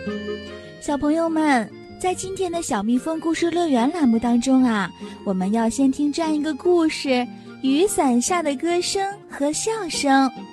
小朋友们，在今天的小蜜蜂故事乐园栏目当中啊，我们要先听这样一个故事：雨伞下的歌声和笑声。